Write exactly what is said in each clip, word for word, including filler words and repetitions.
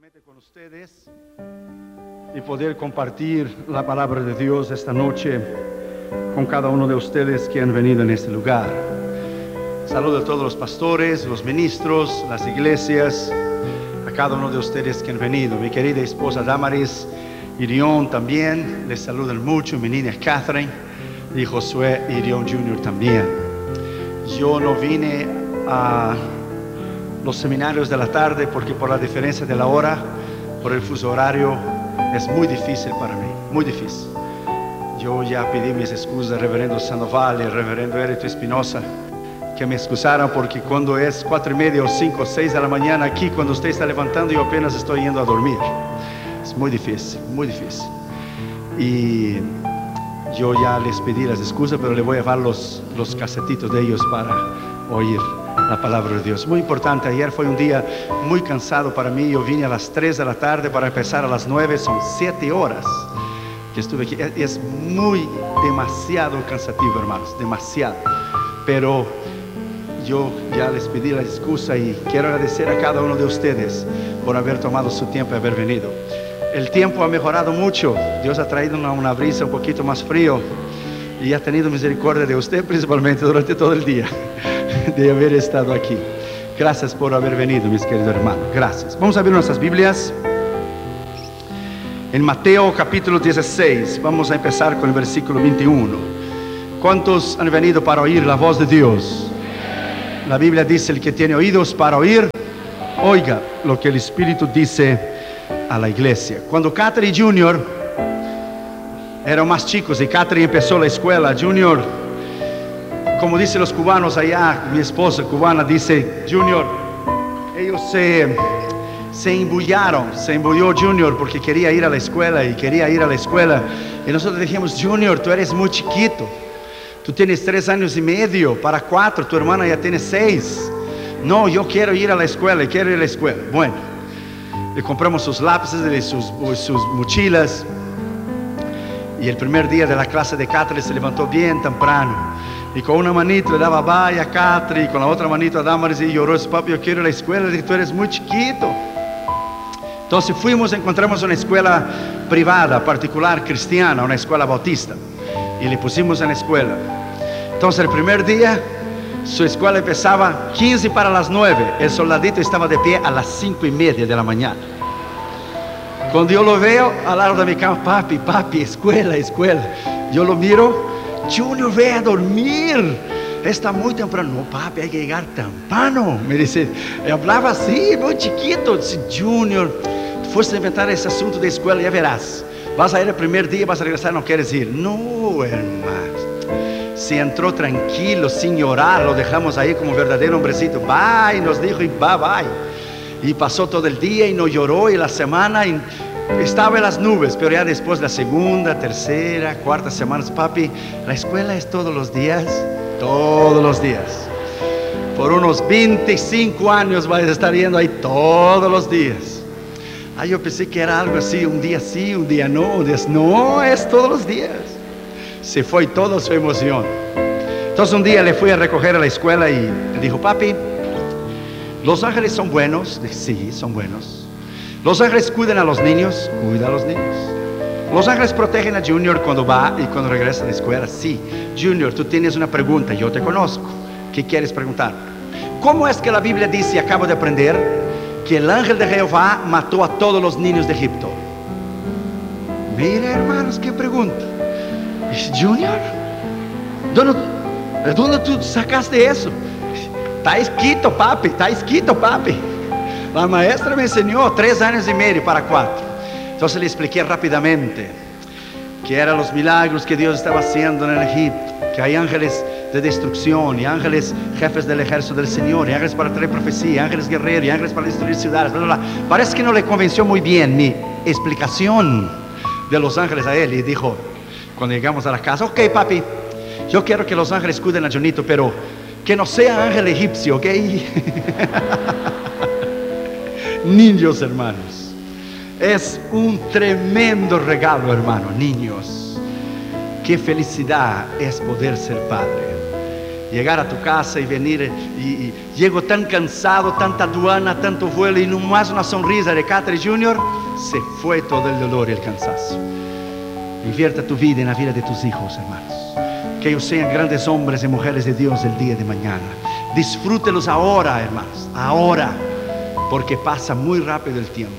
nuevamente con ustedes y poder compartir la palabra de Dios esta noche con cada uno de ustedes que han venido en este lugar. Saludo a todos los pastores, los ministros, las iglesias, a cada uno de ustedes que han venido. Mi querida esposa Damaris Irión también, les saludan mucho, mi niña Catherine y Josué Irión junior también. Yo no vine a los seminarios de la tarde porque por la diferencia de la hora, por el fuso horario, es muy difícil para mí, muy difícil. Yo ya pedí mis excusas al reverendo Sandoval y al reverendo Erito Espinosa que me excusaran porque cuando es cuatro y media o cinco o seis de la mañana aquí, cuando usted está levantando, yo apenas estoy yendo a dormir. Es muy difícil, muy difícil. Y yo ya les pedí las excusas, pero le voy a llevar los, los casetitos de ellos para oír la palabra de Dios. Muy importante, ayer fue un día muy cansado para mí. Yo vine a las tres de la tarde para empezar a las nueve, son siete horas que estuve aquí. Es muy, demasiado cansativo, hermanos, demasiado. Pero yo ya les pedí la excusa y quiero agradecer a cada uno de ustedes por haber tomado su tiempo y haber venido. El tiempo ha mejorado mucho. Dios ha traído una, una brisa un poquito más frío y ha tenido misericordia de usted principalmente durante todo el día de haber estado aquí. Gracias por haber venido, mis queridos hermanos. Gracias. Vamos a abrir nuestras Biblias en Mateo capítulo dieciséis. Vamos a empezar con el versículo veintiuno. ¿Cuántos han venido para oír la voz de Dios? La Biblia dice: el que tiene oídos para oír, oiga lo que el Espíritu dice a la iglesia. Cuando Catherine Junior eran más chicos y Catherine empezó la escuela, Junior, como dicen los cubanos allá, mi esposa cubana dice, Junior, ellos se, se embullaron, se embulló Junior porque quería ir a la escuela y quería ir a la escuela. Y nosotros dijimos, Junior, tú eres muy chiquito, tú tienes tres años y medio para cuatro, tu hermana ya tiene seis. No, yo quiero ir a la escuela, quiero ir a la escuela. Bueno, le compramos sus lápices y sus, sus mochilas. Y el primer día de la clase de Catherine se levantó bien temprano. Y con una manito le daba bye a Catherine, y con la otra manito a Damaris, y lloró. Dice, papi, yo quiero ir a la escuela. Le dije, tú eres muy chiquito. Entonces fuimos, encontramos una escuela privada, particular, cristiana, una escuela bautista. Y le pusimos en la escuela. Entonces el primer día, su escuela empezaba quince para las nueve. El soldadito estaba de pie a las cinco y media de la mañana. Cuando yo lo veo al lado de mi cama, papi, papi, escuela, escuela. Yo lo miro, Junior, ve a dormir. Está muy temprano. No, papi, hay que llegar temprano. Me dice, hablaba así, muy chiquito. Dice, Junior, fuiste a inventar ese asunto de escuela, ya verás. Vas a ir el primer día, vas a regresar, no quieres ir. No, hermano. Se entró tranquilo, sin llorar, lo dejamos ahí como verdadero hombrecito. Bye, nos dijo y bye, bye. Y pasó todo el día y no lloró, y la semana y estaba en las nubes. Pero ya después de la segunda, tercera, cuarta semana, papi, la escuela es todos los días, todos los días. Por unos veinticinco años vas a estar yendo ahí todos los días. Ah, yo pensé que era algo así, un día sí, un día no, un día no, es todos los días. Se fue toda su emoción. Entonces un día le fui a recoger a la escuela y le dijo, papi, los ángeles son buenos. Dije, sí, son buenos. Los ángeles cuidan a los niños. Cuida a los niños. Los ángeles protegen a Junior cuando va y cuando regresa a la escuela. Sí. Junior, tú tienes una pregunta, yo te conozco. ¿Qué quieres preguntar? ¿Cómo es que la Biblia dice, acabo de aprender, que el ángel de Jehová mató a todos los niños de Egipto? Mira, hermanos, qué pregunta. Junior, ¿dónde, ¿dónde tú sacaste eso? Está escrito, papi, está escrito, papi. La maestra me enseñó tres años y medio para cuatro. Entonces le expliqué rápidamente que eran los milagros que Dios estaba haciendo en el Egipto, que hay ángeles de destrucción y ángeles jefes del ejército del Señor, y ángeles para traer profecía, ángeles guerreros y ángeles para destruir ciudades, bla, bla, bla. Parece que no le convenció muy bien mi explicación de los ángeles a él, y dijo, cuando llegamos a la casa, ok, papi, yo quiero que los ángeles cuiden a Jonito, pero que no sea ángel egipcio, ok. Niños, hermanos, es un tremendo regalo, hermano. Niños, qué felicidad es poder ser padre. llegar a tu casa y venir y, y llego tan cansado, tanta aduana, tanto vuelo y nomás una sonrisa de Catherine junior, se fue todo el dolor y el cansancio. Invierta tu vida en la vida de tus hijos, hermanos. Que ellos sean grandes hombres y mujeres de Dios el día de mañana. Disfrútelos ahora, hermanos, ahora, porque pasa muy rápido el tiempo.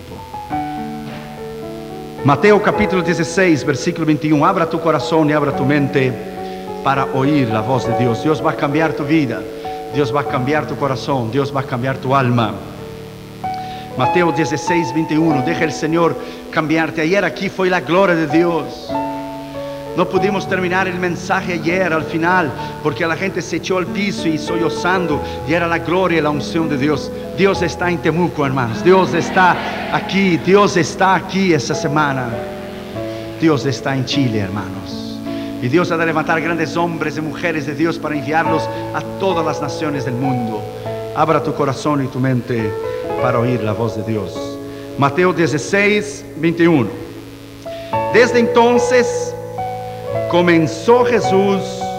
Mateo capítulo dieciséis, versículo veintiuno. Abra tu corazón y abra tu mente para oír la voz de Dios. Dios va a cambiar tu vida, Dios va a cambiar tu corazón, Dios va a cambiar tu alma. Mateo dieciséis, veintiuno. Deja el Señor cambiarte. Ayer aquí fue la gloria de Dios. No pudimos terminar el mensaje ayer al final porque la gente se echó al piso y sollozando, y era la gloria y la unción de Dios. Dios está en Temuco, hermanos. Dios está aquí, Dios está aquí esta semana. Dios está en Chile, hermanos. Y Dios ha de levantar grandes hombres y mujeres de Dios para enviarlos a todas las naciones del mundo. Abra tu corazón y tu mente para oír la voz de Dios. Mateo dieciséis, veintiuno. Desde entonces comenzó Jesús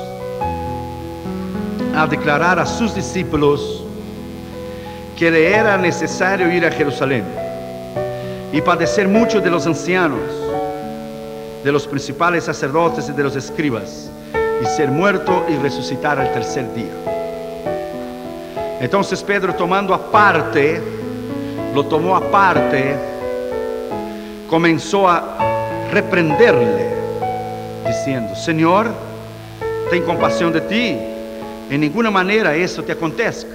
a declarar a sus discípulos que le era necesario ir a Jerusalén y padecer mucho de los ancianos, de los principales sacerdotes y de los escribas, y ser muerto y resucitar al tercer día. Entonces Pedro, tomando aparte, lo tomó aparte, comenzó a reprenderle, diciendo: Señor, ten compasión de ti, en ninguna manera eso te acontezca.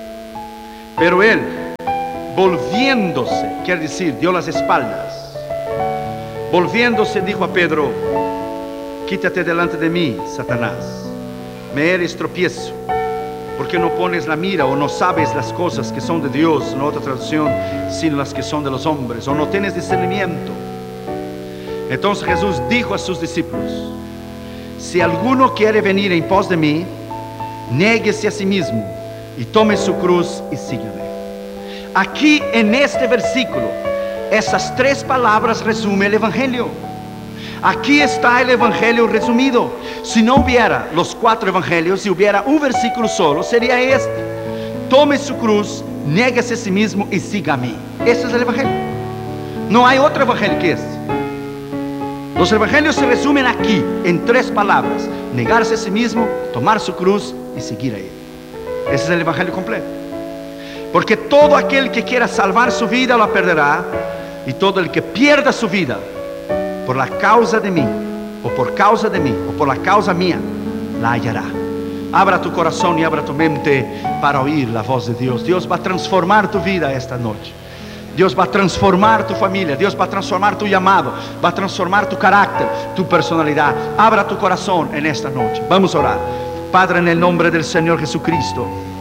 Pero él, volviéndose, quiere decir, dio las espaldas, volviéndose dijo a Pedro: quítate delante de mí, Satanás, me eres tropiezo, porque no pones la mira o no sabes las cosas que son de Dios, en otra traducción, sino las que son de los hombres, o no tienes discernimiento. Entonces Jesús dijo a sus discípulos: si alguno quiere venir en pos de mí, néguese a sí mismo y tome su cruz y sígueme. Aquí en este versículo, esas tres palabras resumen el Evangelio. Aquí está el Evangelio resumido. Si no hubiera los cuatro Evangelios, si hubiera un versículo solo, sería este: tome su cruz, néguese a sí mismo y sígame. Ese es el Evangelio. No hay otro Evangelio que este. Los evangelios se resumen aquí en tres palabras: negarse a sí mismo, tomar su cruz y seguir a él. Ese es el evangelio completo. Porque todo aquel que quiera salvar su vida la perderá, y todo el que pierda su vida por la causa de mí, o por causa de mí, o por la causa mía, la hallará. Abra tu corazón y abra tu mente para oír la voz de Dios. Dios va a transformar tu vida esta noche. Dios va a transformar tu familia, Dios va a transformar tu llamado, va a transformar tu carácter, tu personalidad. Abra tu corazón en esta noche. Vamos a orar. Padre, en el nombre del Señor Jesucristo,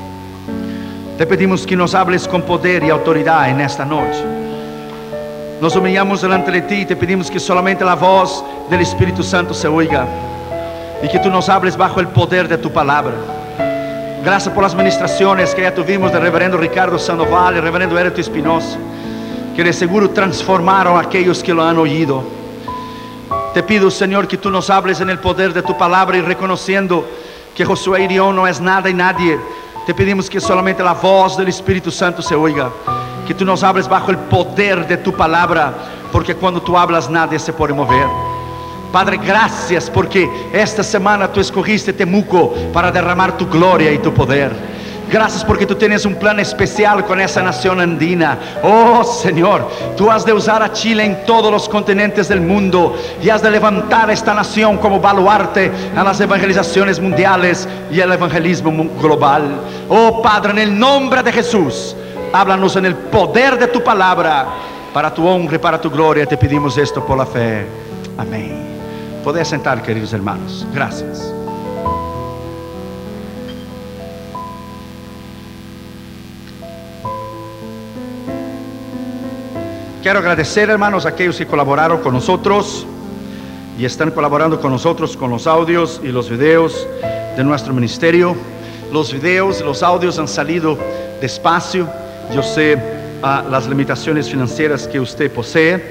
te pedimos que nos hables con poder y autoridad en esta noche. Nos humillamos delante de ti y te pedimos que solamente la voz del Espíritu Santo se oiga, y que tú nos hables bajo el poder de tu palabra. Gracias por las ministraciones que ya tuvimos del reverendo Ricardo Sandoval y el reverendo Ereto Espinosa, que de seguro transformaron a aquellos que lo han oído. Te pido, Señor, que tú nos hables en el poder de tu palabra, y reconociendo que Josué y yo no es nada y nadie, te pedimos que solamente la voz del Espíritu Santo se oiga, que tú nos hables bajo el poder de tu palabra, porque cuando tú hablas nadie se puede mover. Padre, gracias porque esta semana tú escogiste Temuco para derramar tu gloria y tu poder. Gracias porque tú tienes un plan especial con esa nación andina. Oh Señor, tú has de usar a Chile en todos los continentes del mundo, y has de levantar esta nación como baluarte a las evangelizaciones mundiales y el evangelismo global. Oh Padre, en el nombre de Jesús, háblanos en el poder de tu palabra, para tu honra y para tu gloria. Te pedimos esto por la fe. Amén. Podés sentar, queridos hermanos. Gracias. Quiero agradecer, hermanos, a aquellos que colaboraron con nosotros y están colaborando con nosotros con los audios y los videos de nuestro ministerio. Los videos, los audios han salido despacio. Yo sé uh, las limitaciones financieras que usted posee,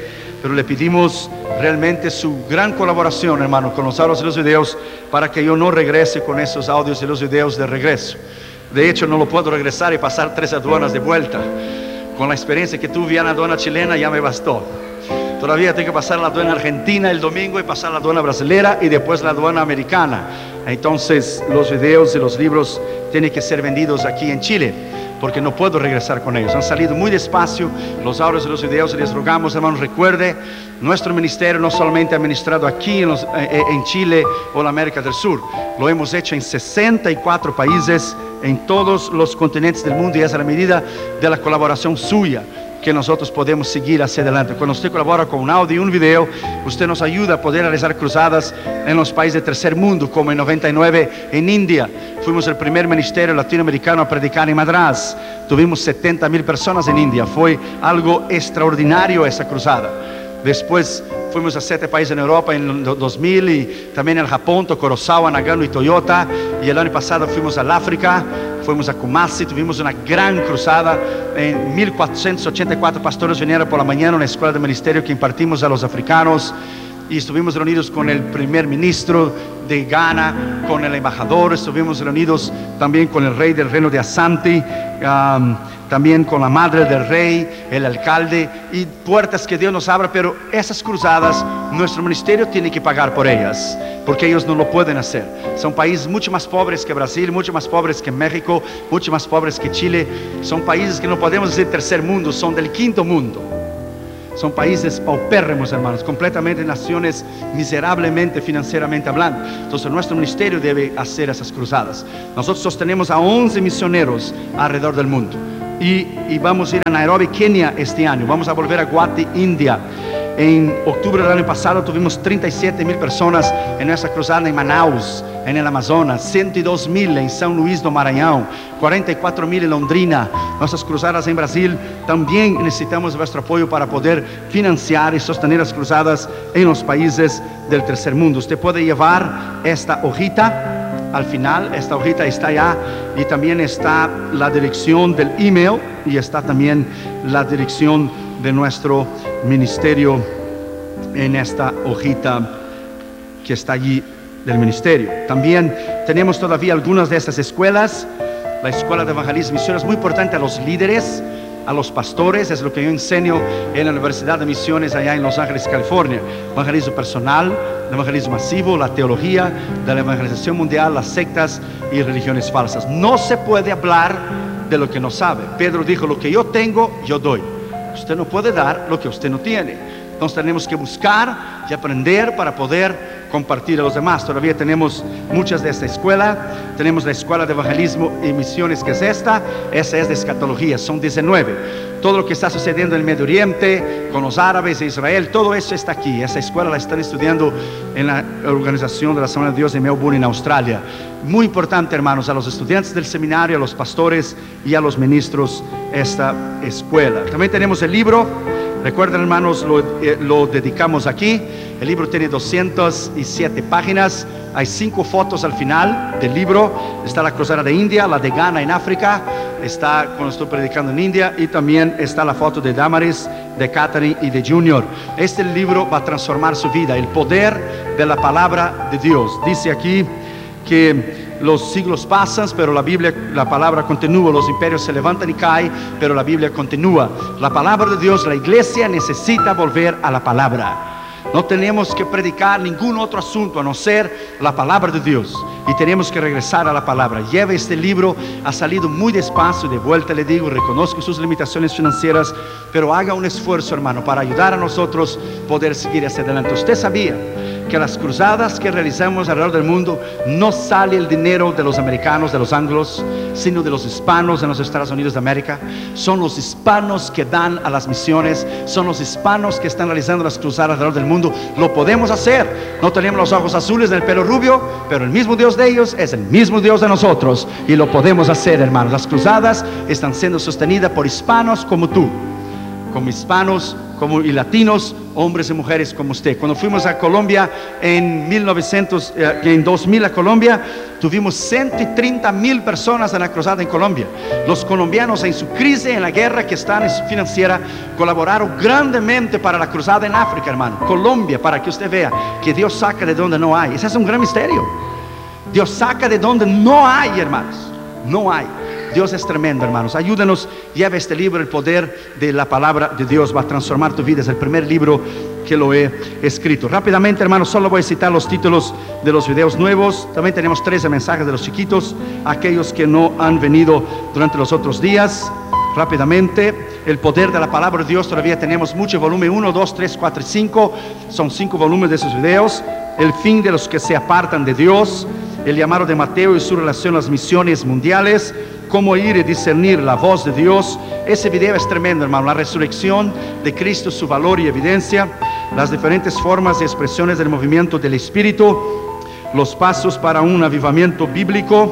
pero le pedimos realmente su gran colaboración, hermano, con los audios y los videos, para que yo no regrese con esos audios y los videos de regreso. De hecho, no lo puedo regresar y pasar tres aduanas de vuelta. Con la experiencia que tuve en la aduana chilena ya me bastó. Todavía tengo que pasar la aduana argentina el domingo y pasar la aduana brasilera y después la aduana americana. Entonces los videos y los libros tienen que ser vendidos aquí en Chile, porque no puedo regresar con ellos. Han salido muy despacio los audios y los videos, y les rogamos, hermanos, recuerde, nuestro ministerio no solamente administrado aquí en, los, eh, en Chile o en América del Sur, lo hemos hecho en sesenta y cuatro países, en todos los continentes del mundo, y es a la medida de la colaboración suya que nosotros podemos seguir hacia adelante. Cuando usted colabora con un audio y un video, usted nos ayuda a poder realizar cruzadas en los países del tercer mundo, como en noventa y nueve en India. Fuimos el primer ministerio latinoamericano a predicar en Madrás. Tuvimos setenta mil personas en India. Fue algo extraordinario esa cruzada. Después fuimos a siete países en Europa en el dos mil, y también en Japón, Kurosawa, Nagano y Toyota. Y el año pasado fuimos al África, fuimos a Kumasi, tuvimos una gran cruzada. En mil cuatrocientos ochenta y cuatro pastores vinieron por la mañana a una escuela de ministerio que impartimos a los africanos. Y estuvimos reunidos con el primer ministro de Ghana, con el embajador, estuvimos reunidos también con el rey del reino de Asante, um, también con la madre del rey, el alcalde, y puertas que Dios nos abra. Pero esas cruzadas, nuestro ministerio tiene que pagar por ellas, porque ellos no lo pueden hacer. Son países mucho más pobres que Brasil, mucho más pobres que México, mucho más pobres que Chile. Son países que no podemos decir tercer mundo, son del quinto mundo. Son países paupérrimos, hermanos, completamente naciones miserablemente financieramente hablando. Entonces nuestro ministerio debe hacer esas cruzadas. Nosotros sostenemos a once misioneros alrededor del mundo. Y, y vamos a ir a Nairobi, Kenia este año. Vamos a volver a Guwahati, India. En octubre del año pasado tuvimos treinta y siete mil personas en nuestra cruzada en Manaus, en el Amazonas, ciento dos mil en São Luís do Maranhão, cuarenta y cuatro mil en Londrina. Nuestras cruzadas en Brasil, también necesitamos vuestro apoyo para poder financiar y sostener las cruzadas en los países del tercer mundo. Usted puede llevar esta hojita al final, esta hojita está allá, y también está la dirección del email, y está también la dirección de nuestro ministerio en esta hojita que está allí del ministerio. También tenemos todavía algunas de estas escuelas. La escuela de evangelismo y misión es muy importante a los líderes, a los pastores. Es lo que yo enseño en la Universidad de Misiones allá en Los Ángeles, California. Evangelismo personal, evangelismo masivo, la teología de la evangelización mundial, las sectas y religiones falsas. No se puede hablar de lo que no sabe. Pedro dijo: lo que yo tengo, yo doy. Usted no puede dar lo que usted no tiene. Entonces tenemos que buscar y aprender para poder compartir a los demás. Todavía tenemos muchas de esta escuela. Tenemos la escuela de evangelismo y misiones, que es esta. Esa es de escatología, son diecinueve. Todo lo que está sucediendo en el Medio Oriente, con los árabes de Israel, todo eso está aquí. Esa escuela la están estudiando en la organización de la Semana de Dios de Melbourne, en Australia. Muy importante, hermanos, a los estudiantes del seminario, a los pastores y a los ministros, esta escuela. También tenemos el libro. Recuerden, hermanos, lo, eh, lo dedicamos aquí. El libro tiene doscientas siete páginas. Hay cinco fotos al final del libro. Está la cruzada de India, la de Ghana en África. Está cuando estoy predicando en India. Y también está la foto de Damaris, de Catherine y de Junior. Este libro va a transformar su vida. El poder de la palabra de Dios. Dice aquí que los siglos pasan, pero la Biblia, la palabra continúa. Los imperios se levantan y caen, pero la Biblia continúa. La palabra de Dios, la iglesia necesita volver a la palabra. No tenemos que predicar ningún otro asunto a no ser la palabra de Dios. Y tenemos que regresar a la palabra. Lleve este libro, ha salido muy despacio. De vuelta le digo, reconozco sus limitaciones financieras, pero haga un esfuerzo, hermano, para ayudar a nosotros poder seguir hacia adelante. Usted sabía que las cruzadas que realizamos alrededor del mundo, no sale el dinero de los americanos, de los anglos, sino de los hispanos en los Estados Unidos de América. Son los hispanos que dan a las misiones, son los hispanos que están realizando las cruzadas alrededor del mundo. Lo podemos hacer. No tenemos los ojos azules ni el pelo rubio, pero el mismo Dios de ellos es el mismo Dios de nosotros, y lo podemos hacer, hermanos. Las cruzadas están siendo sostenidas por hispanos como tú, como hispanos como, y latinos, hombres y mujeres como usted. Cuando fuimos a Colombia en mil novecientos, eh, en dos mil a Colombia, tuvimos ciento treinta mil personas en la cruzada en Colombia. Los colombianos en su crisis, en la guerra que están en su financiera, colaboraron grandemente para la cruzada en África, hermano. Colombia, para que usted vea que Dios saca de donde no hay. Ese es un gran misterio. Dios saca de donde no hay, hermanos. No hay. Dios es tremendo, hermanos. Ayúdanos, lleva este libro, el poder de la palabra de Dios va a transformar tu vida. Es el primer libro que lo he escrito. Rápidamente, hermanos, solo voy a citar los títulos de los videos nuevos. También tenemos trece mensajes de los chiquitos, aquellos que no han venido durante los otros días. Rápidamente, el poder de la palabra de Dios, todavía tenemos mucho. Volumen uno, dos, tres, cuatro y cinco. Son cinco volúmenes de esos videos. El fin de los que se apartan de Dios. El llamado de Mateo y su relación a las misiones mundiales. Cómo ir y discernir la voz de Dios. Ese video es tremendo, hermano. La resurrección de Cristo, su valor y evidencia. Las diferentes formas y expresiones del movimiento del Espíritu. Los pasos para un avivamiento bíblico.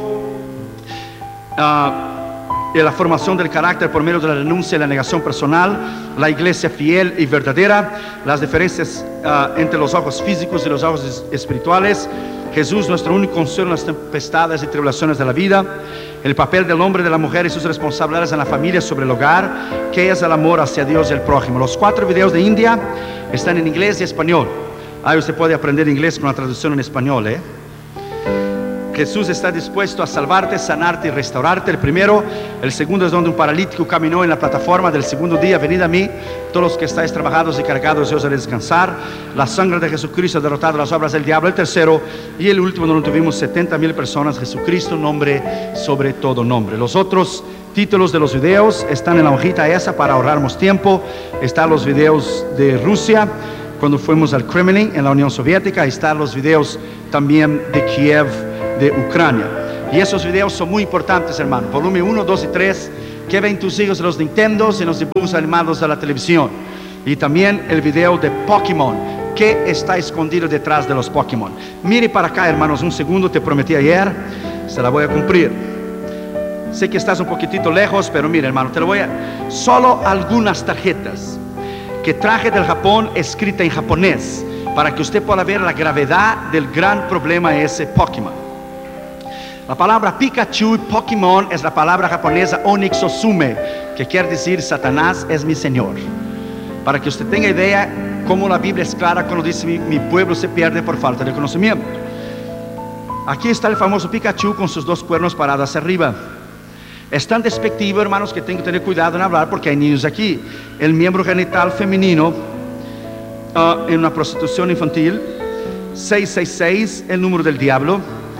Uh, la formación del carácter por medio de la renuncia y la negación personal. La iglesia fiel y verdadera. Las diferencias uh, entre los ojos físicos y los ojos espirituales. Jesús, nuestro único consuelo en las tempestades y tribulaciones de la vida. El papel del hombre y de la mujer y sus responsabilidades en la familia sobre el hogar. ¿Qué es el amor hacia Dios y el prójimo? Los cuatro videos de India están en inglés y español. Ahí usted puede aprender inglés con la traducción en español, ¿eh? Jesús está dispuesto a salvarte, sanarte y restaurarte. El primero. El segundo es donde un paralítico caminó en la plataforma del segundo día. Venid a mí, todos los que estáis trabajados y cargados, yo os haré descansar. La sangre de Jesucristo ha derrotado las obras del diablo. El tercero y el último, donde tuvimos setenta mil personas. Jesucristo, nombre sobre todo nombre. Los otros títulos de los videos están en la hojita esa para ahorrarnos tiempo. Están los videos de Rusia, cuando fuimos al Kremlin en la Unión Soviética. Ahí están los videos también de Kiev, de Ucrania. Y esos videos son muy importantes, hermano. Volumen uno, dos y tres. ¿Qué ven tus hijos en los Nintendos y en los dibujos animados de la televisión? Y también el video de Pokémon. ¿Qué está escondido detrás de los Pokémon? Mire para acá, hermanos, un segundo. Te prometí ayer, se la voy a cumplir. Sé que estás un poquitito lejos, pero mire, hermano, te lo voy a... Solo algunas tarjetas que traje del Japón, escrita en japonés, para que usted pueda ver la gravedad del gran problema ese Pokémon. La palabra Pikachu, Pokémon, es la palabra japonesa Onyxosume, que quiere decir Satanás es mi Señor. Para que usted tenga idea cómo la Biblia es clara cuando dice mi, mi pueblo se pierde por falta de conocimiento. Aquí está el famoso Pikachu con sus dos cuernos parados hacia arriba. Es tan despectivo, hermanos, que tengo que tener cuidado en hablar porque hay niños aquí. El miembro genital femenino uh, en una prostitución infantil. seiscientos sesenta y seis, el número del diablo.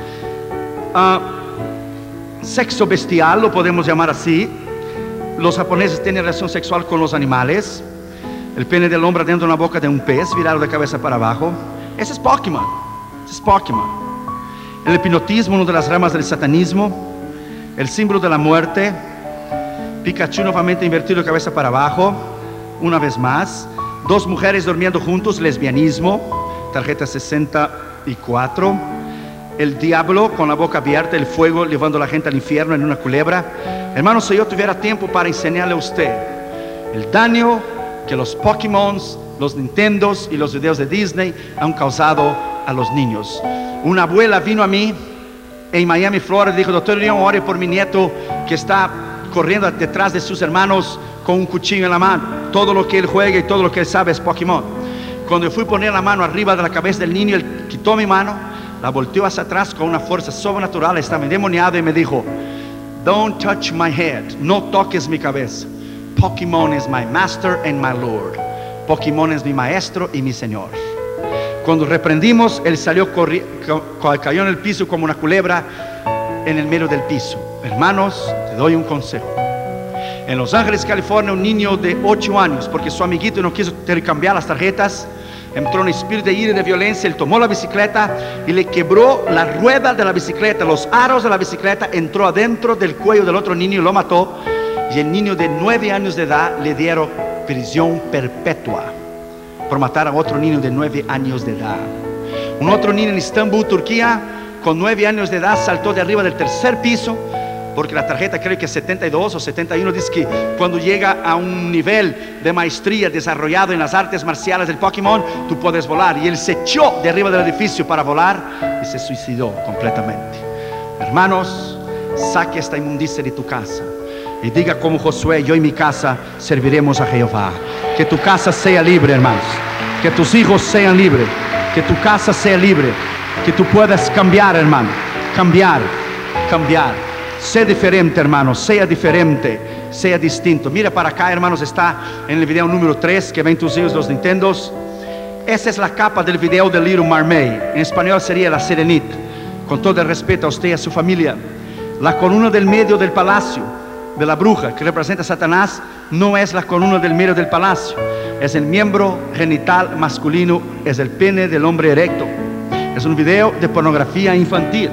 Uh, sexo bestial, lo podemos llamar así. Los japoneses tienen relación sexual con los animales. El pene del hombre dentro de una boca de un pez, virado de cabeza para abajo. Ese es Pokémon. Ese es Pokémon. El hipnotismo, una de las ramas del satanismo. El símbolo de la muerte. Pikachu nuevamente invertido de cabeza para abajo. Una vez más. Dos mujeres durmiendo juntos, lesbianismo. Tarjeta sesenta y cuatro. El diablo con la boca abierta, el fuego llevando a la gente al infierno en una culebra. Hermano, si yo tuviera tiempo para enseñarle a usted el daño que los Pokémon, los Nintendos y los videos de Disney han causado a los niños. Una abuela vino a mí en Miami, Florida, y dijo: doctor León, ore por mi nieto que está corriendo detrás de sus hermanos con un cuchillo en la mano. Todo lo que él juega y todo lo que él sabe es Pokémon. Cuando yo fui a poner la mano arriba de la cabeza del niño, él quitó mi mano, la volteó hacia atrás con una fuerza sobrenatural, estaba endemoniado y me dijo: don't touch my head, no toques mi cabeza. Pokémon is my master and my lord. Pokémon es mi maestro y mi señor. Cuando reprendimos, él salió, cayó en el piso como una culebra en el medio del piso. Hermanos, te doy un consejo. En Los Ángeles, California, un niño de ocho años, porque su amiguito no quiso intercambiar las tarjetas, entró en espíritu de ira y de violencia. Él tomó la bicicleta y le quebró la rueda de la bicicleta, los aros de la bicicleta, entró adentro del cuello del otro niño y lo mató. Y el niño de nueve años de edad le dieron prisión perpetua por matar a otro niño de nueve años de edad. Un otro niño en Estambul, Turquía, con nueve años de edad, saltó de arriba del tercer piso, porque la tarjeta creo que es setenta y dos o setenta y uno, dice que cuando llega a un nivel de maestría desarrollado en las artes marciales del Pokémon, tú puedes volar. Y él se echó de arriba del edificio para volar y se suicidó completamente. Hermanos, saque esta inmundicia de tu casa y diga como Josué: yo y mi casa serviremos a Jehová. Que tu casa sea libre, hermanos. Que tus hijos sean libres. Que tu casa sea libre. Que tú puedas cambiar, hermano. Cambiar, cambiar. Sé diferente, hermano. Sea diferente, sea distinto. Mira para acá, hermanos. Está en el video número tres que ven tus hijos los Nintendos. Esa es la capa del video de Little Mermaid. En español sería La Sirenita. Con todo el respeto a usted y a su familia, la columna del medio del palacio de la bruja, que representa a Satanás, no es la columna del medio del palacio. Es el miembro genital masculino, es el pene del hombre erecto. Es un video de pornografía infantil.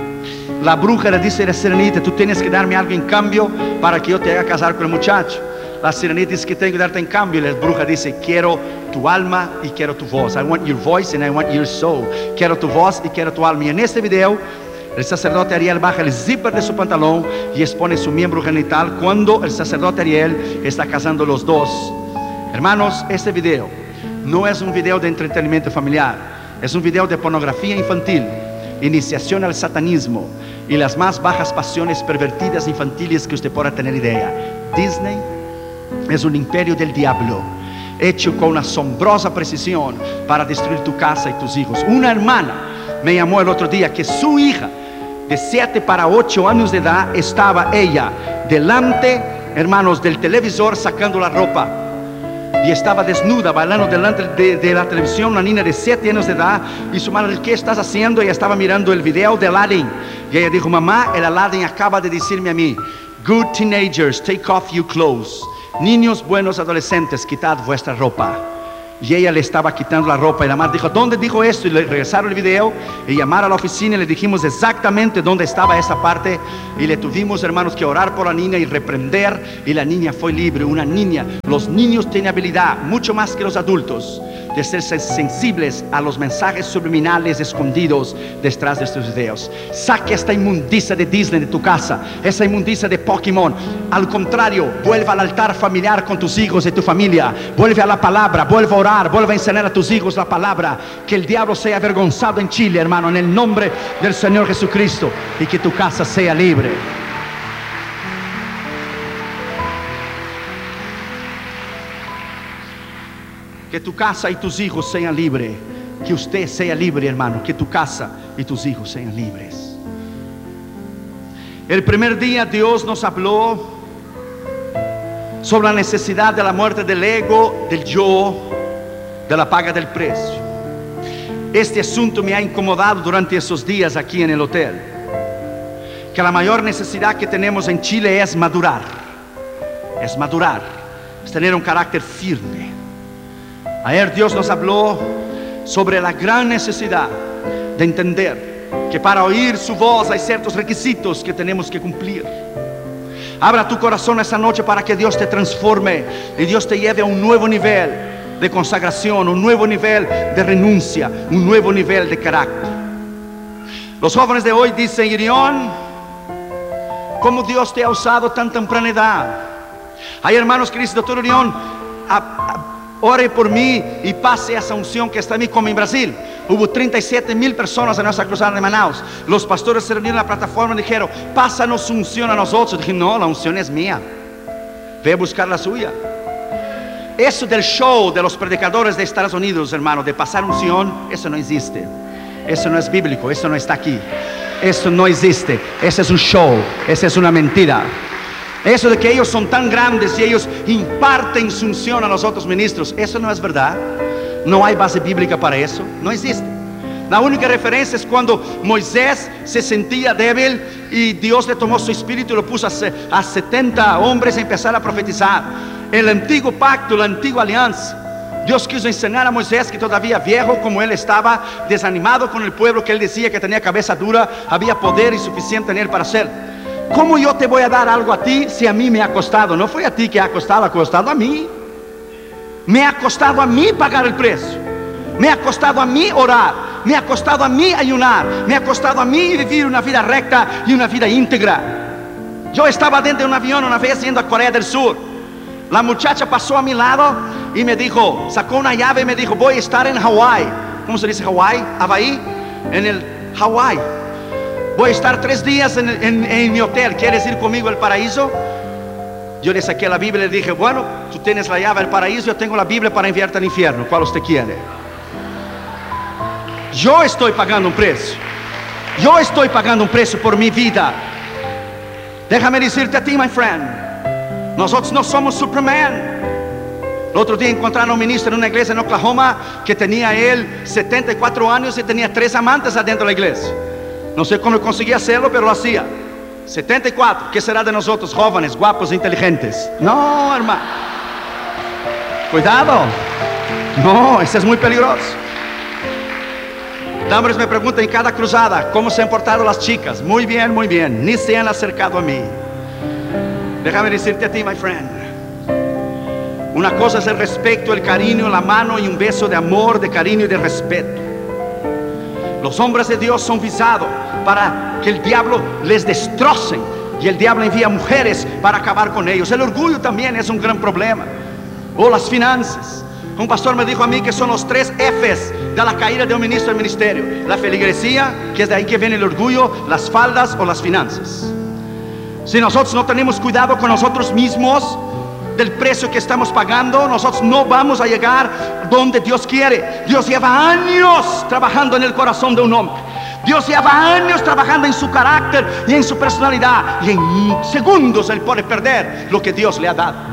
La bruja le dice a la sirenita: tú tienes que darme algo en cambio para que yo te haga casar con el muchacho. La sirenita dice que tengo que darte en cambio, y la bruja dice: quiero tu alma y quiero tu voz. I want your voice and I want your soul. Quiero tu voz y quiero tu alma. Y en este video el sacerdote Ariel baja el zipper de su pantalón y expone su miembro genital cuando el sacerdote Ariel está casando los dos. Hermanos, este video no es un video de entretenimiento familiar. Es un video de pornografía infantil, iniciación al satanismo y las más bajas pasiones pervertidas infantiles que usted pueda tener idea. Disney es un imperio del diablo, hecho con una asombrosa precisión para destruir tu casa y tus hijos. Una hermana me llamó el otro día que su hija de siete para ocho años de edad estaba ella delante, hermanos, del televisor sacando la ropa, y estaba desnuda bailando delante de, de la televisión. Una niña de siete años de edad, y su madre: ¿qué estás haciendo? Ella estaba mirando el video de Aladdin, y ella dijo: mamá, el Aladdin acaba de decirme a mí: good teenagers, take off your clothes. Niños buenos adolescentes, quitad vuestra ropa. Y ella le estaba quitando la ropa, y la madre dijo: ¿dónde dijo esto? Y le regresaron el video y llamaron a la oficina y le dijimos exactamente dónde estaba esa parte, y le tuvimos, hermanos, que orar por la niña y reprender, y la niña fue libre. Una niña. Los niños tienen habilidad, mucho más que los adultos, de ser sensibles a los mensajes subliminales escondidos detrás de estos videos. Saque esta inmundicia de Disney de tu casa, esa inmundicia de Pokémon. Al contrario, vuelve al altar familiar con tus hijos y tu familia. Vuelve a la palabra, vuelve a orar, vuelve a enseñar a tus hijos la palabra. Que el diablo sea avergonzado en Chile, hermano, en el nombre del Señor Jesucristo, y que tu casa sea libre. Que tu casa y tus hijos sean libres. Que usted sea libre, hermano. Que tu casa y tus hijos sean libres. El primer día Dios nos habló sobre la necesidad de la muerte del ego, del yo, de la paga del precio. Este asunto me ha incomodado durante esos días aquí en el hotel. Que la mayor necesidad que tenemos en Chile es madurar. Es madurar. Es tener un carácter firme. Ayer Dios nos habló sobre la gran necesidad de entender que para oír su voz hay ciertos requisitos que tenemos que cumplir. Abra tu corazón esta noche para que Dios te transforme y Dios te lleve a un nuevo nivel de consagración, un nuevo nivel de renuncia, un nuevo nivel de carácter. Los jóvenes de hoy dicen: Irión, ¿cómo Dios te ha usado tan temprana edad? Hay hermanos que dicen: doctor Irión, a, a, ore por mí y pase esa unción que está en mí, como en Brasil. Hubo treinta y siete mil personas en nuestra cruzada de Manaus. Los pastores se reunieron en la plataforma y dijeron: pásanos unción a nosotros. Dije: no, la unción es mía. Ve a buscar la suya. Eso del show de los predicadores de Estados Unidos, hermano, de pasar unción, eso no existe. Eso no es bíblico, eso no está aquí. Eso no existe. Ese es un show, esa es una mentira. Eso de que ellos son tan grandes y ellos imparten su unción a los otros ministros, eso no es verdad. No hay base bíblica para eso, no existe. La única referencia es cuando Moisés se sentía débil y Dios le tomó su espíritu y lo puso a, a setenta hombres a empezar a profetizar. El antiguo pacto, la antigua alianza. Dios quiso enseñar a Moisés, que todavía viejo como él estaba, desanimado con el pueblo, que él decía que tenía cabeza dura, había poder insuficiente en él para hacer. ¿Cómo yo te voy a dar algo a ti si a mí me ha costado? No fue a ti que ha costado, ha costado a mí. Me ha costado a mí pagar el precio. Me ha costado a mí orar. Me ha costado a mí ayunar. Me ha costado a mí vivir una vida recta y una vida íntegra. Yo estaba dentro de un avión una vez yendo a Corea del Sur. La muchacha pasó a mi lado y me dijo, sacó una llave y me dijo, voy a estar en Hawái. ¿Cómo se dice Hawái? Hawái. En el Hawái. Voy a estar tres días en, en, en mi hotel. ¿Quieres ir conmigo al paraíso? Yo le saqué la Biblia y le dije, bueno, tú tienes la llave del paraíso, yo tengo la Biblia para enviarte al infierno. ¿Cuál usted quiere? Yo estoy pagando un precio. Yo estoy pagando un precio por mi vida. Déjame decirte a ti, my friend, nosotros no somos Superman. El otro día encontraron a un ministro en una iglesia en Oklahoma que tenía él setenta y cuatro años y tenía tres amantes adentro de la iglesia. No sé cómo conseguía hacerlo, pero lo hacía. setenta y cuatro, ¿qué será de nosotros, jóvenes, guapos, inteligentes? No, hermano. Cuidado. No, eso es muy peligroso. Dambres me pregunta en cada cruzada, ¿cómo se han portado las chicas? Muy bien, muy bien, ni se han acercado a mí. Déjame decirte a ti, my friend, una cosa es el respeto, el cariño, la mano y un beso de amor, de cariño y de respeto. Los hombres de Dios son visados para que el diablo les destroce, y el diablo envía mujeres para acabar con ellos. El orgullo también es un gran problema. O las finanzas. Un pastor me dijo a mí que son los tres F's de la caída de un ministro del ministerio: la feligresía, que es de ahí que viene el orgullo, las faldas o las finanzas. Si nosotros no tenemos cuidado con nosotros mismos, del precio que estamos pagando, nosotros no vamos a llegar donde Dios quiere. Dios lleva años trabajando en el corazón de un hombre. Dios lleva años trabajando en su carácter y en su personalidad, y en segundos él puede perder lo que Dios le ha dado.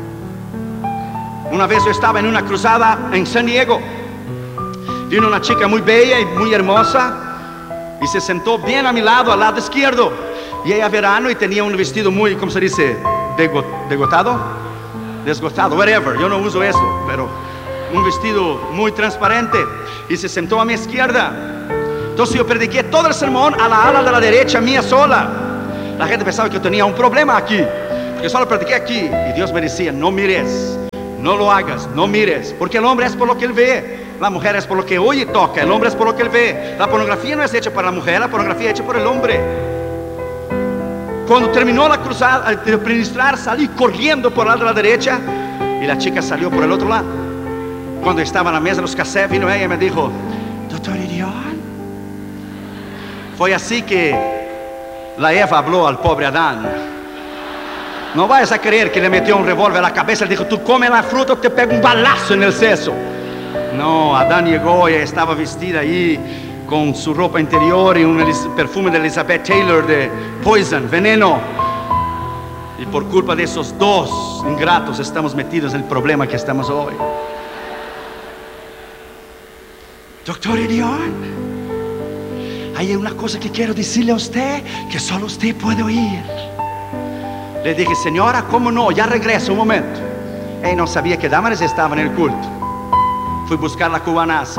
Una vez yo estaba en una cruzada en San Diego. Vino una chica muy bella y muy hermosa y se sentó bien a mi lado, al lado izquierdo. Y ella verano y tenía un vestido muy, ¿cómo se dice? Dego, degotado, desgotado, whatever, yo no uso eso, pero un vestido muy transparente. Y se sentó a mi izquierda. Entonces yo prediqué todo el sermón a la ala de la derecha mía sola. La gente pensaba que yo tenía un problema aquí, porque solo prediqué aquí. Y Dios me decía, no mires, no lo hagas, no mires, porque el hombre es por lo que él ve, la mujer es por lo que oye y toca, el hombre es por lo que él ve. La pornografía no es hecha para la mujer, la pornografía es hecha por el hombre. Cuando terminó la cruzada de ministrar, salí corriendo por el lado de la derecha y la chica salió por el otro lado. Cuando estaba en la mesa de los cafés, vino ella y me dijo, doctor Irión. Fue así que la Eva habló al pobre Adán. No vayas a creer que le metió un revólver a la cabeza y le dijo, tú come la fruta o te pego un balazo en el seso. No, Adán llegó y estaba vestida ahí con su ropa interior y un perfume de Elizabeth Taylor de Poison, veneno. Y por culpa de esos dos ingratos estamos metidos en el problema que estamos hoy. Doctor Irión, hay una cosa que quiero decirle a usted que solo usted puede oír. Le dije, señora, ¿cómo no? Ya regreso un momento. Ella no sabía que Damaris estaba en el culto. Fui a buscar la cubanaza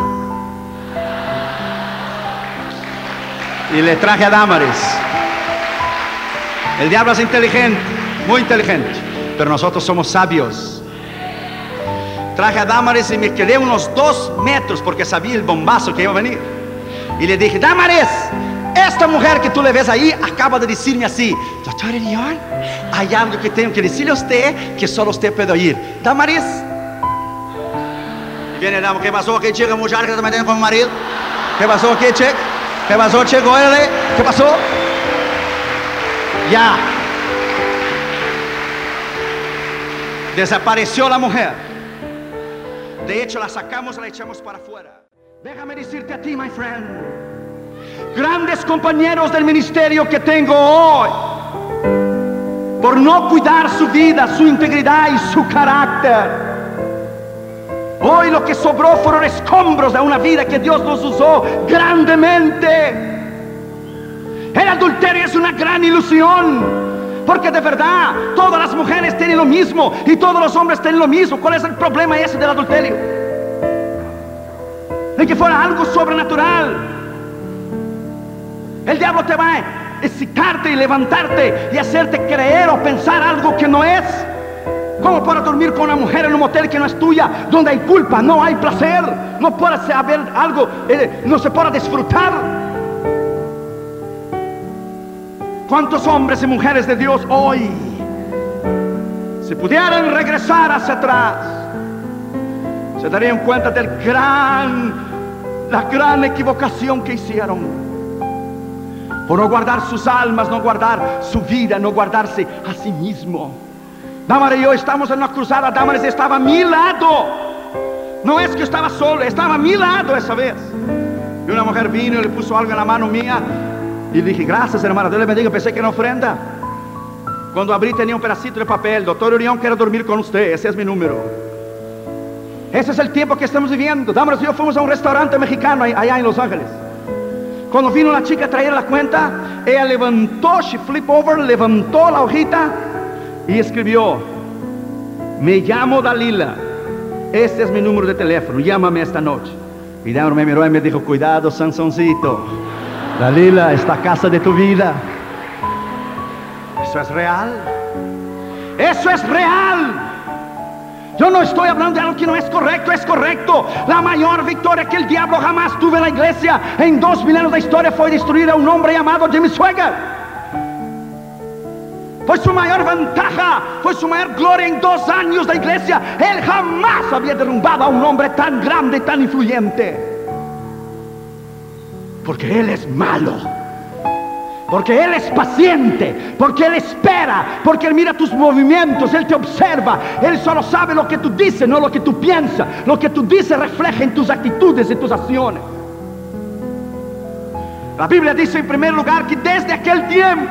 y le traje a Damaris. El diablo es inteligente, muy inteligente, pero nosotros somos sabios. Traje a Damaris y me quedé unos dos metros porque sabía el bombazo que iba a venir. Y le dije, Damaris, esta mujer que tú le ves ahí acaba de decirme así, doctor Irión, hay algo que tengo que decirle a usted que solo usted puede oír. Damaris. Y viene Damaris, ¿qué pasó aquí, chica? Muchacha que te meten con mi marido. ¿Qué pasó aquí, chica? ¿Qué pasó, chico? ¿Qué pasó? Ya. Desapareció la mujer. De hecho, la sacamos y la echamos para afuera. Déjame decirte a ti, my friend, grandes compañeros del ministerio que tengo hoy, por no cuidar su vida, su integridad y su carácter, hoy lo que sobró fueron escombros de una vida que Dios nos usó grandemente. El adulterio es una gran ilusión, porque de verdad todas las mujeres tienen lo mismo y todos los hombres tienen lo mismo. ¿Cuál es el problema ese del adulterio? De que fuera algo sobrenatural. El diablo te va a excitarte y levantarte y hacerte creer o pensar algo que no es. Como para dormir con una mujer en un motel que no es tuya, donde hay culpa, no hay placer, no puede haber algo, eh, no se puede disfrutar. ¿Cuántos hombres y mujeres de Dios hoy, si pudieran regresar hacia atrás, se darían cuenta del gran, la gran equivocación que hicieron por no guardar sus almas, no guardar su vida, no guardarse a sí mismo? Damaris y yo estamos en una cruzada. Damaris estaba a mi lado. No es que estaba solo, estaba a mi lado esa vez. Y una mujer vino y le puso algo en la mano mía. Y le dije, gracias hermana, Dios le bendiga. Pensé que era ofrenda. Cuando abrí tenía un pedacito de papel: doctor Urión, quiero dormir con usted, ese es mi número. Ese es el tiempo que estamos viviendo. Damaris y yo fuimos a un restaurante mexicano allá en Los Ángeles. Cuando vino la chica a traer la cuenta, ella levantó, she flip over, levantó la hojita y escribió: me llamo Dalila, este es mi número de teléfono, llámame esta noche. Y Damaris me miró y me dijo: cuidado, Sansoncito, Dalila, esta casa de tu vida. Eso es real. Eso es real. Yo no estoy hablando de algo que no es correcto, es correcto. La mayor victoria que el diablo jamás tuvo en la iglesia en dos milenios de historia fue destruir a un hombre llamado Jimmy Swaggart. Fue su mayor ventaja, fue su mayor gloria en dos años de iglesia. Él jamás había derrumbado a un hombre tan grande y tan influyente. Porque Él es malo, porque Él es paciente, porque Él espera, porque Él mira tus movimientos, Él te observa. Él solo sabe lo que tú dices, no lo que tú piensas. Lo que tú dices refleja en tus actitudes y tus acciones. La Biblia dice en primer lugar que desde aquel tiempo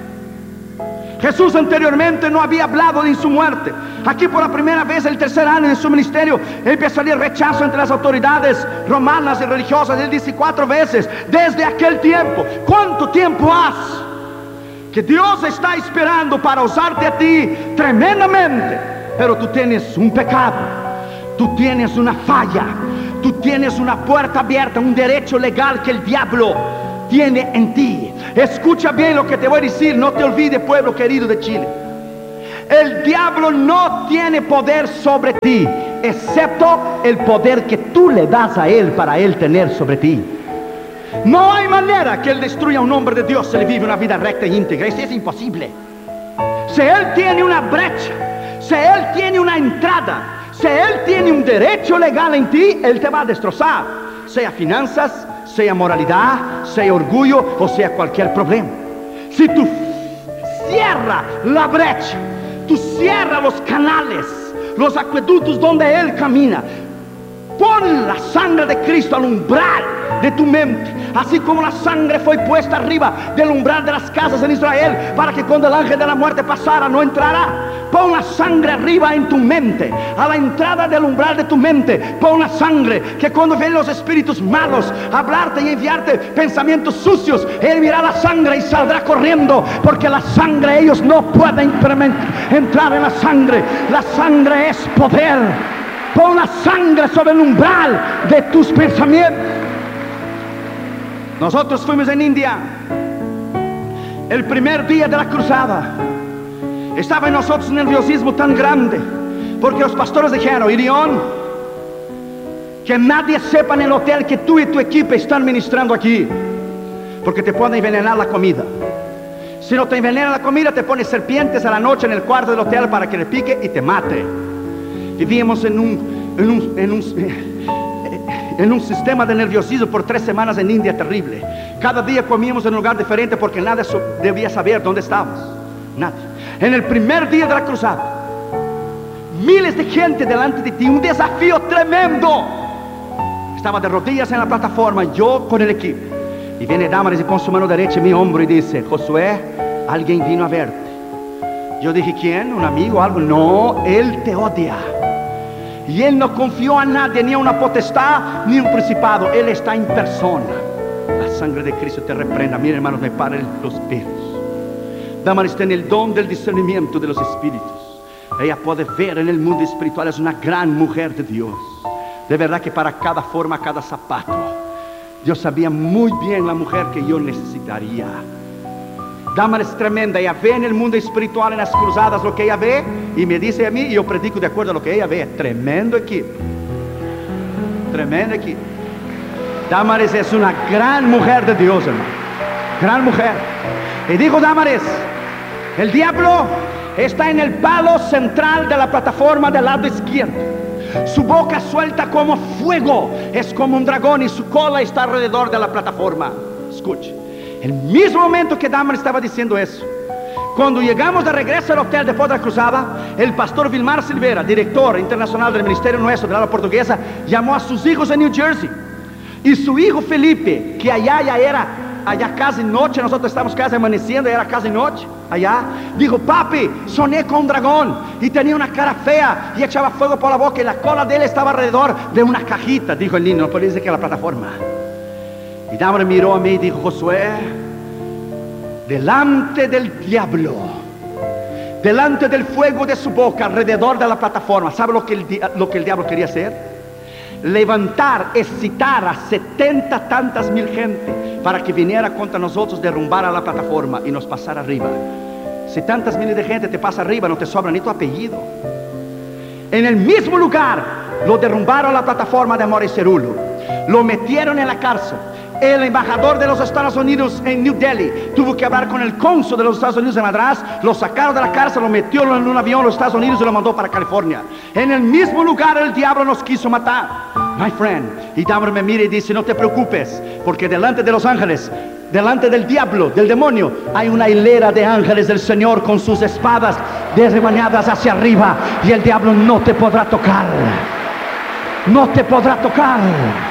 Jesús anteriormente no había hablado de su muerte. Aquí por la primera vez, el tercer año de su ministerio, empieza a salir rechazo entre las autoridades romanas y religiosas. Él dice cuatro veces: desde aquel tiempo. ¿Cuánto tiempo has que Dios está esperando para usarte a ti tremendamente? Pero tú tienes un pecado, tú tienes una falla, tú tienes una puerta abierta, un derecho legal que el diablo tiene en ti. Escucha bien lo que te voy a decir, no te olvides, pueblo querido de Chile. El diablo no tiene poder sobre ti, excepto el poder que tú le das a él para él tener sobre ti. No hay manera que él destruya a un hombre de Dios si le vive una vida recta e íntegra. Eso es imposible. Si él tiene una brecha, si él tiene una entrada, si él tiene un derecho legal en ti, él te va a destrozar. Sea finanzas, sea moralidad, sea orgullo o sea cualquier problema. Si tú cierras la brecha, tú cierras los canales, los acueductos donde Él camina, pon la sangre de Cristo al umbral de tu mente, así como la sangre fue puesta arriba del umbral de las casas en Israel para que cuando el ángel de la muerte pasara no entrara. Pon la sangre arriba en tu mente, a la entrada del umbral de tu mente. Pon la sangre, que cuando ven los espíritus malos a hablarte y enviarte pensamientos sucios, Él mirará la sangre y saldrá corriendo, porque la sangre, ellos no pueden entrar en la sangre. La sangre es poder. Pon la sangre sobre el umbral de tus pensamientos. Nosotros fuimos en India el primer día de la cruzada. Estaba en nosotros un nerviosismo tan grande, porque los pastores dijeron: Irión, que nadie sepa en el hotel que tú y tu equipo están ministrando aquí, porque te pueden envenenar la comida. Si no te envenenan la comida, te pones serpientes a la noche en el cuarto del hotel para que le pique y te mate. Vivíamos en un, en un, en un, en un sistema de nerviosismo por tres semanas en India terrible. Cada día comíamos en un lugar diferente porque nadie debía saber dónde estábamos. Nadie. En el primer día de la cruzada, miles de gente delante de ti, un desafío tremendo. Estaba de rodillas en la plataforma, yo con el equipo. Y viene Damaris y pone su mano derecha en mi hombro y dice: Josué, alguien vino a verte. Yo dije: ¿quién? ¿Un amigo? ¿Algo? No, él te odia. Y él no confió a nadie, ni a una potestad, ni a un principado. Él está en persona. La sangre de Cristo te reprenda. Miren, hermanos, me paren los pelos. Damaris tiene el don del discernimiento de los espíritus. Ella puede ver en el mundo espiritual. Es una gran mujer de Dios. De verdad que para cada forma, cada zapato, Dios sabía muy bien la mujer que yo necesitaría. Damaris es tremenda. Ella ve en el mundo espiritual, en las cruzadas, lo que ella ve, y me dice a mí, y yo predico de acuerdo a lo que ella ve. Tremendo equipo. Tremendo equipo. Damaris es una gran mujer de Dios, hermano. Gran mujer. Y dijo Dámaris, el diablo está en el palo central de la plataforma del lado izquierdo. Su boca suelta como fuego, es como un dragón, y su cola está alrededor de la plataforma. Escuche, el mismo momento que Dámaris estaba diciendo eso, cuando llegamos de regreso al hotel después de la cruzada, el pastor Vilmar Silveira, director internacional del ministerio nuestro de la habla portuguesa, llamó a sus hijos en New Jersey. Y su hijo Felipe, que allá ya era, allá casi noche, nosotros estamos casi amaneciendo, era casi noche, allá, dijo: papi, soñé con un dragón, y tenía una cara fea, y echaba fuego por la boca, y la cola de él estaba alrededor de una cajita. Dijo el niño, no puede decir que era la plataforma. Y Dámaris miró a mí y dijo: Josué, delante del diablo, delante del fuego de su boca, alrededor de la plataforma, ¿sabe lo que el, lo que el diablo quería hacer? Levantar, excitar a setenta tantas mil gente para que viniera contra nosotros, derrumbara la plataforma y nos pasara arriba. Si tantas miles de gente te pasa arriba, no te sobra ni tu apellido. En el mismo lugar lo derrumbaron la plataforma de Morris Cerullo, lo metieron en la cárcel. El embajador de los Estados Unidos en New Delhi tuvo que hablar con el cónsul de los Estados Unidos en Madras. Lo sacaron de la cárcel, lo metieron en un avión a los Estados Unidos y lo mandó para California. En el mismo lugar el diablo nos quiso matar, my friend. Y Dámaris me mira y dice: no te preocupes, porque delante de los ángeles, delante del diablo, del demonio, hay una hilera de ángeles del Señor con sus espadas desmañadas hacia arriba, y el diablo no te podrá tocar, no te podrá tocar.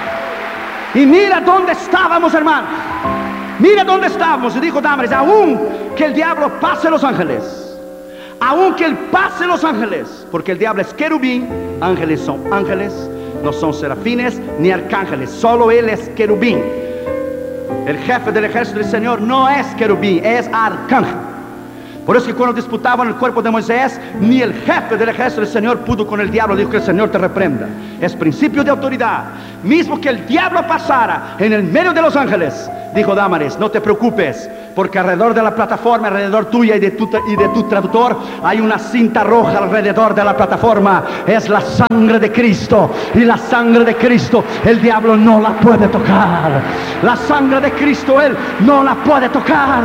Y mira dónde estábamos, hermano. Mira dónde estábamos. Y dijo Dámaris: aún que el diablo pase los ángeles, aún que él pase los ángeles, porque el diablo es querubín, ángeles son ángeles, no son serafines ni arcángeles, solo él es querubín. El jefe del ejército del Señor no es querubín, es arcángel. Por eso que cuando disputaban el cuerpo de Moisés, ni el jefe del ejército del Señor pudo con el diablo. Dijo que el Señor te reprenda. Es principio de autoridad. Mismo que el diablo pasara en el medio de los ángeles, dijo Dámaris, no te preocupes, porque alrededor de la plataforma, alrededor tuya y de tu, y de tu traductor, hay una cinta roja alrededor de la plataforma. Es la sangre de Cristo, y la sangre de Cristo el diablo no la puede tocar. La sangre de Cristo él no la puede tocar,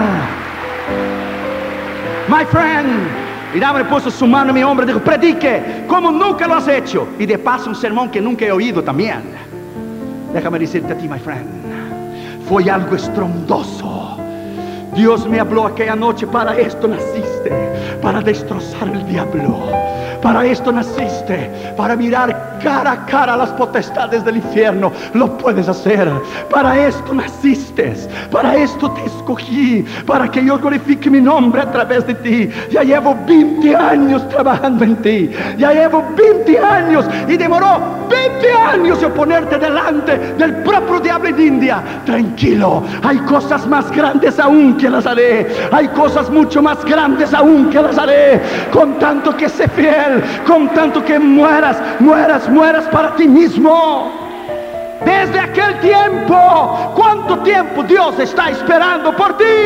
my friend. Y Dámaris puso su mano en mi hombro y dijo: predique como nunca lo has hecho, y de paso un sermón que nunca he oído también. Déjame decirte a ti, my friend, fue algo estrondoso. Dios me habló aquella noche: para esto naciste, para destrozar el diablo. Para esto naciste, para mirar cara a cara a las potestades del infierno. Lo puedes hacer. Para esto naciste, para esto te escogí, para que yo glorifique mi nombre a través de ti. Ya llevo veinte años trabajando en ti. Ya llevo veinte años, y demoró veinte años en ponerte delante del propio diablo de India. Tranquilo, hay cosas más grandes aún que las haré. Hay cosas mucho más grandes aún que las haré. Con tanto que sé fiel, con tanto que mueras, mueras, mueras para ti mismo. Desde aquel tiempo, ¿cuánto tiempo Dios está esperando por ti?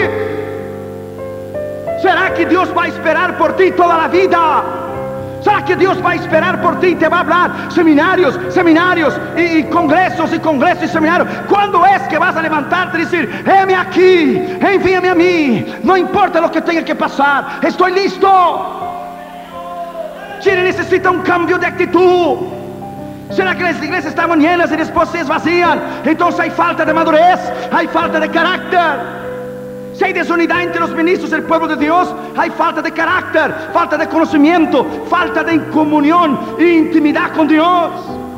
¿Será que Dios va a esperar por ti toda la vida? ¿Será que Dios va a esperar por ti y te va a hablar seminarios, seminarios y, y congresos y congresos y seminarios? ¿Cuándo es que vas a levantarte y decir: heme aquí, envíame a mí, no importa lo que tenga que pasar, estoy listo? Chile necesita un cambio de actitud. ¿Será que las iglesias estaban llenas y después se esvacían? Entonces hay falta de madurez, hay falta de carácter. Si hay desunidad entre los ministros del pueblo de Dios, hay falta de carácter, falta de conocimiento, falta de comunión e intimidad con Dios.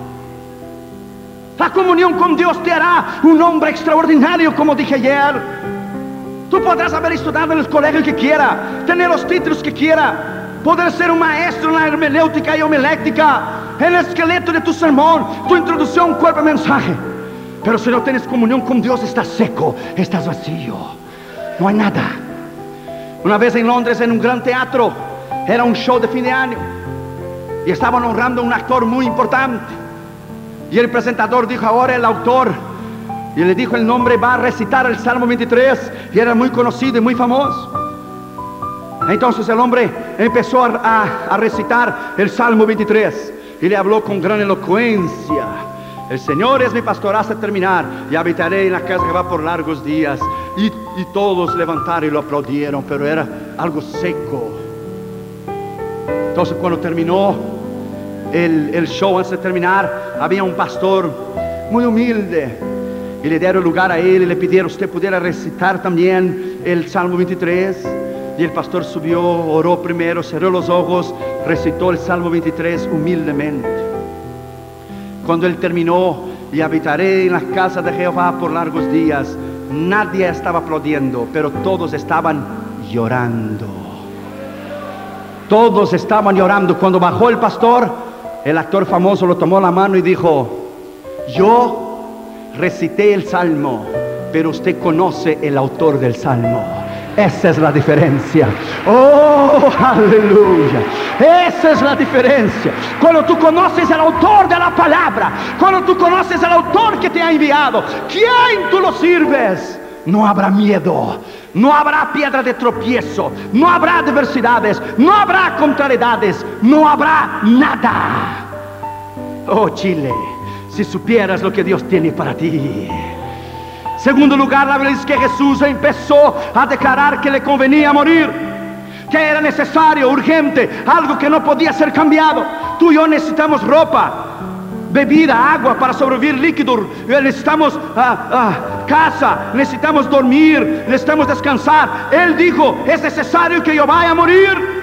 La comunión con Dios te hará un hombre extraordinario, como dije ayer. Tú podrás haber estudiado en el colegio que quiera, tener los títulos que quiera, poder ser un maestro en la hermenéutica y homilética, en el esqueleto de tu sermón, tu introducción, cuerpo y mensaje. Pero si no tienes comunión con Dios, estás seco, estás vacío, no hay nada. Una vez en Londres, en un gran teatro, era un show de fin de año, y estaban honrando a un actor muy importante. Y el presentador dijo: ahora el autor, y le dijo el nombre, va a recitar el Salmo veintitrés, y era muy conocido y muy famoso. Entonces el hombre empezó a, a, a recitar el Salmo veintitrés, y le habló con gran elocuencia: el Señor es mi pastor hasta terminar, y habitaré en la casa que va por largos días. y, y todos levantaron y lo aplaudieron, pero era algo seco. Entonces cuando terminó el, el show, antes de terminar, había un pastor muy humilde y le dieron lugar a él y le pidieron usted pudiera recitar también el Salmo veintitrés. Y el pastor subió, oró primero, cerró los ojos, recitó el Salmo veintitrés humildemente. Cuando él terminó, y habitaré en la casa de Jehová por largos días, nadie estaba aplaudiendo, pero todos estaban llorando. Todos estaban llorando. Cuando bajó el pastor, el actor famoso lo tomó la mano y dijo: yo recité el Salmo, pero usted conoce el autor del Salmo. Esa es la diferencia. Oh, aleluya. Esa es la diferencia. Cuando tú conoces al autor de la palabra, cuando tú conoces al autor que te ha enviado, ¿quién tú lo sirves? No habrá miedo, no habrá piedra de tropiezo, no habrá adversidades, no habrá contrariedades, no habrá nada. Oh, Chile, si supieras lo que Dios tiene para ti. Segundo lugar, la Biblia dice que Jesús empezó a declarar que le convenía morir, que era necesario, urgente, algo que no podía ser cambiado. Tú y yo necesitamos ropa, bebida, agua para sobrevivir, líquido, necesitamos uh, uh, casa, necesitamos dormir, necesitamos descansar. Él dijo: es necesario que yo vaya a morir.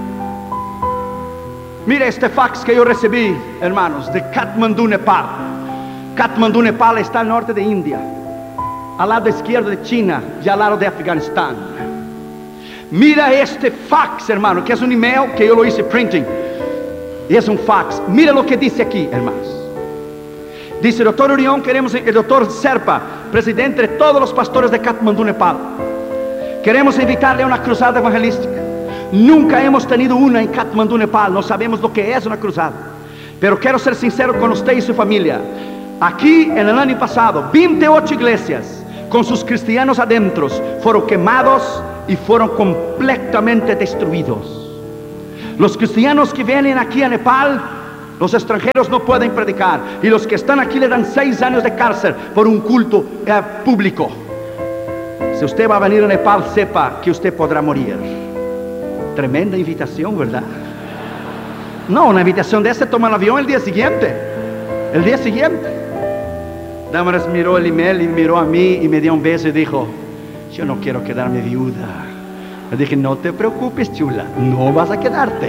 Mire este fax que yo recibí, hermanos, de Katmandú, Nepal. Katmandú, Nepal está al norte de India, al lado izquierdo de China y al lado de Afganistán. Mira este fax, hermano, que es un email que yo lo hice printing. Y es un fax. Mira lo que dice aquí, hermanos. Dice: doctor Urión, queremos, el doctor Serpa, presidente de todos los pastores de Katmandú, Nepal, queremos invitarle a una cruzada evangelística. Nunca hemos tenido una en Katmandú, Nepal. No sabemos lo que es una cruzada. Pero quiero ser sincero con usted y su familia. Aquí, en el año pasado, veintiocho iglesias con sus cristianos adentro fueron quemados y fueron completamente destruidos. Los cristianos que vienen aquí a Nepal, los extranjeros no pueden predicar, y los que están aquí le dan seis años de cárcel por un culto eh, público. Si usted va a venir a Nepal, sepa que usted podrá morir. Tremenda invitación, ¿verdad? No, una invitación de esa, toma el avión el día siguiente. El día siguiente. Damaris miró el email y miró a mí y me dio un beso y dijo: yo no quiero quedarme viuda. Le dije: no te preocupes, chula, no vas a quedarte.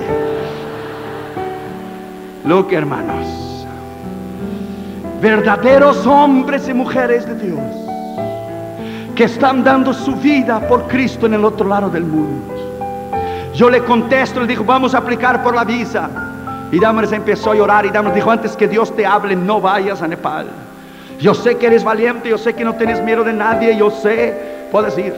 Lo que, hermanos, verdaderos hombres y mujeres de Dios que están dando su vida por Cristo en el otro lado del mundo. Yo le contesto, le digo: vamos a aplicar por la visa. Y Damaris empezó a llorar y Damaris dijo: antes que Dios te hable, no vayas a Nepal. Yo sé que eres valiente, yo sé que no tienes miedo de nadie, yo sé, puedes ir.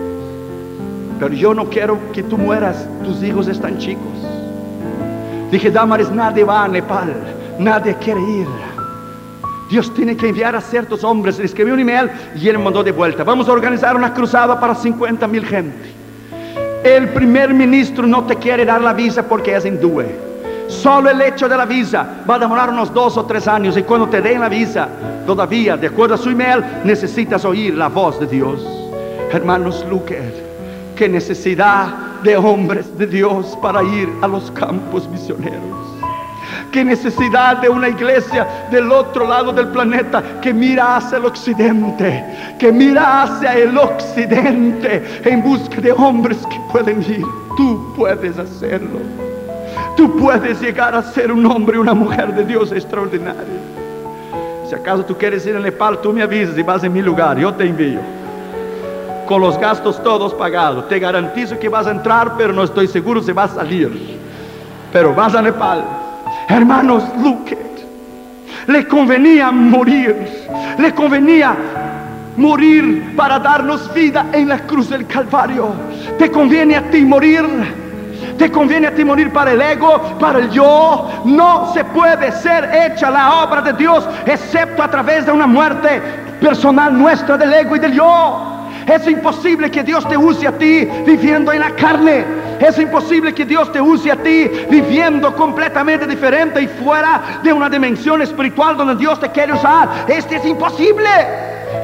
Pero yo no quiero que tú mueras, tus hijos están chicos. Dije: Damaris, nadie va a Nepal, nadie quiere ir. Dios tiene que enviar a ciertos hombres. Le escribí un email y él me mandó de vuelta: vamos a organizar una cruzada para cincuenta mil gente. El primer ministro no te quiere dar la visa porque es hindú. Solo el hecho de la visa va a demorar unos dos o tres años, y cuando te den la visa, todavía, de acuerdo a su email, necesitas oír la voz de Dios. Hermanos, Luque, qué necesidad de hombres de Dios para ir a los campos misioneros. Qué necesidad de una iglesia del otro lado del planeta que mira hacia el occidente, que mira hacia el occidente en busca de hombres que pueden ir. Tú puedes hacerlo. Tú puedes llegar a ser un hombre y una mujer de Dios extraordinario. Si acaso tú quieres ir a Nepal, tú me avisas y vas en mi lugar, yo te envío. Con los gastos todos pagados. Te garantizo que vas a entrar, pero no estoy seguro si vas a salir. Pero vas a Nepal. Hermanos, Luque, le convenía morir. Le convenía morir para darnos vida en la cruz del Calvario. Te conviene a ti morir. Te conviene a ti morir para el ego, para el yo. No se puede ser hecha la obra de Dios excepto a través de una muerte personal nuestra del ego y del yo. Es imposible que Dios te use a ti viviendo en la carne. Es imposible que Dios te use a ti viviendo completamente diferente y fuera de una dimensión espiritual donde Dios te quiere usar. Este es imposible.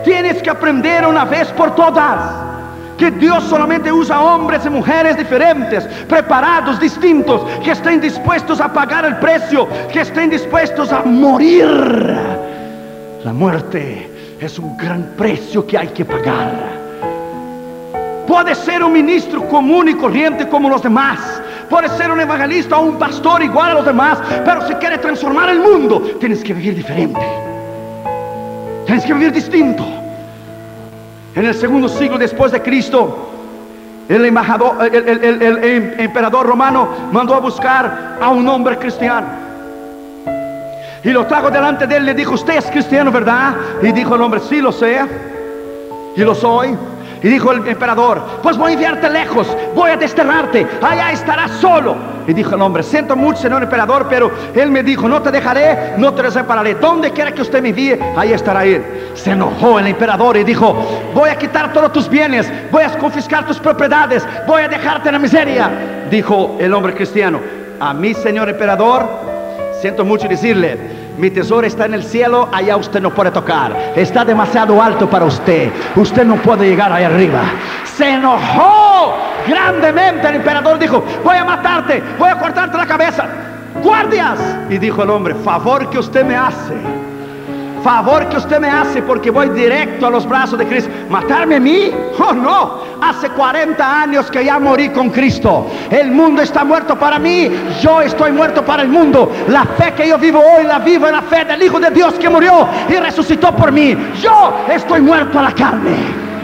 Tienes que aprender una vez por todas que Dios solamente usa hombres y mujeres diferentes, preparados, distintos, que estén dispuestos a pagar el precio, que estén dispuestos a morir. La muerte es un gran precio que hay que pagar. Puede ser un ministro común y corriente como los demás, puede ser un evangelista o un pastor igual a los demás, pero si quieres transformar el mundo, tienes que vivir diferente, tienes que vivir distinto. En el segundo siglo después de Cristo, el embajador, el, el, el, el emperador romano mandó a buscar a un hombre cristiano y lo trajo delante de él. Le dijo: usted es cristiano, ¿verdad? Y dijo el hombre: sí, lo sé y lo soy. Y dijo el emperador: pues voy a enviarte lejos, voy a desterrarte, allá estarás solo. Y dijo el hombre: siento mucho, señor emperador, pero él me dijo: no te dejaré, no te desampararé, donde quiera que usted me envíe, ahí estará él. Se enojó el emperador y dijo: voy a quitar todos tus bienes, voy a confiscar tus propiedades, voy a dejarte en la miseria. Dijo el hombre cristiano: a mí, señor emperador, siento mucho decirle, mi tesoro está en el cielo, allá usted no puede tocar, está demasiado alto para usted, usted no puede llegar ahí arriba. Se enojó grandemente el emperador, dijo: voy a matarte, voy a cortarte la cabeza, guardias. Y dijo el hombre: favor que usted me hace, favor que usted me hace, porque voy directo a los brazos de Cristo. ¿Matarme a mí? Oh no, hace cuarenta años que ya morí con Cristo, el mundo está muerto para mí, yo estoy muerto para el mundo. La fe que yo vivo hoy la vivo en la fe del Hijo de Dios que murió y resucitó por mí. Yo estoy muerto a la carne.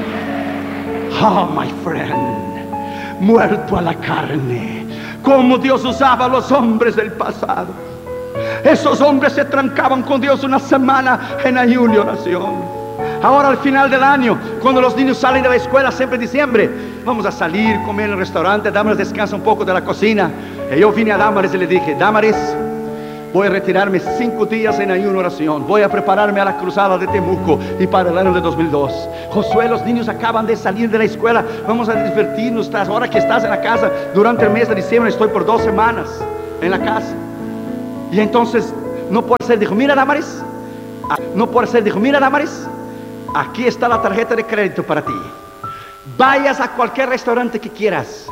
Oh my friend, muerto a la carne. Como Dios usaba a los hombres del pasado. Esos hombres se trancaban con Dios una semana en ayuno y oración. Ahora al final del año, cuando los niños salen de la escuela, siempre en diciembre, vamos a salir, comer en el restaurante. Damaris descansa un poco de la cocina. Y yo vine a Damaris y le dije: Damaris, voy a retirarme cinco días en ayuno y oración, voy a prepararme a la cruzada de Temuco y para el año de dos mil dos. Josué, los niños acaban de salir de la escuela, vamos a divertirnos. Ahora que estás en la casa, durante el mes de diciembre estoy por dos semanas en la casa. Y entonces no puede ser, dijo: mira, Damaris, no puede ser, dijo: mira, Damaris, aquí está la tarjeta de crédito para ti. Vayas a cualquier restaurante que quieras,